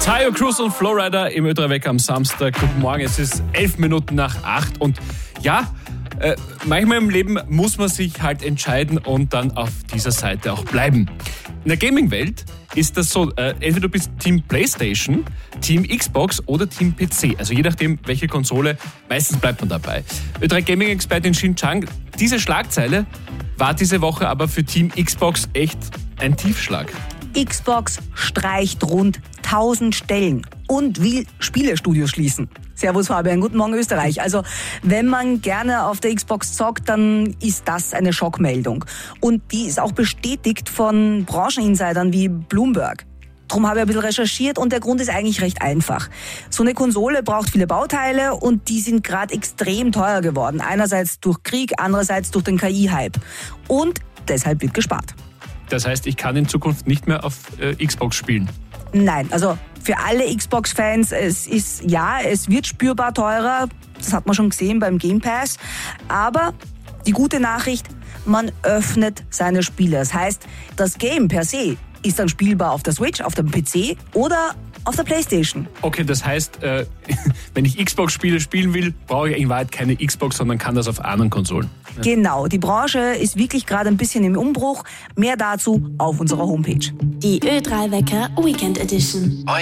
Tayo Cruz und Flowrider im Ö3 Wecker am Samstag. Guten Morgen, es ist 11 Minuten nach 8 und ja, manchmal im Leben muss man sich halt entscheiden und dann auf dieser Seite auch bleiben. In der Gaming-Welt ist das so, entweder du bist Team PlayStation, Team Xbox oder Team PC. Also je nachdem, welche Konsole, meistens bleibt man dabei. Ö3 Gaming-Expertin Xin Chang, diese Schlagzeile war diese Woche aber für Team Xbox echt ein Tiefschlag. Xbox streicht rund 1000 Stellen und will Spielestudios schließen. Servus Fabian, guten Morgen Österreich. Also wenn man gerne auf der Xbox zockt, dann ist das eine Schockmeldung. Und die ist auch bestätigt von Brancheninsidern wie Bloomberg. Darum habe ich ein bisschen recherchiert und der Grund ist eigentlich recht einfach. So eine Konsole braucht viele Bauteile und die sind gerade extrem teuer geworden. Einerseits durch Krieg, andererseits durch den KI-Hype. Und deshalb wird gespart. Das heißt, ich kann in Zukunft nicht mehr auf Xbox spielen? Nein, also für alle Xbox-Fans, es wird spürbar teurer. Das hat man schon gesehen beim Game Pass. Aber die gute Nachricht, man öffnet seine Spiele. Das heißt, das Game per se ist dann spielbar auf der Switch, auf dem PC oder auf der Playstation. Okay, das heißt, wenn ich Xbox-Spiele spielen will, brauche ich in Wahrheit keine Xbox, sondern kann das auf anderen Konsolen. Genau, die Branche ist wirklich gerade ein bisschen im Umbruch. Mehr dazu auf unserer Homepage. Die Ö3 Wecker Weekend Edition.